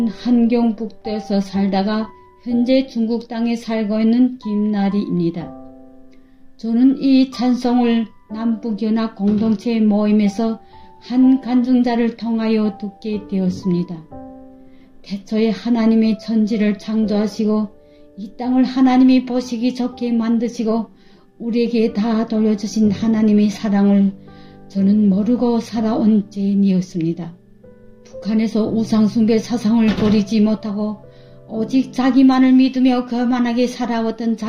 한경북도에서 살다가 현재 중국 땅에 살고 있는 김나리입니다. 저는 이 찬송을 남북연합 공동체 모임에서 한 간증자를 통하여 듣게 되었습니다. 태초에 하나님의 천지를 창조하시고 이 땅을 하나님이 보시기 좋게 만드시고 우리에게 다 돌려주신 하나님의 사랑을 저는 모르고 살아온 죄인이었습니다. 북한에서 우상숭배 사상을 버리지 못하고 오직 자기만을 믿으며 거만하게 살아왔던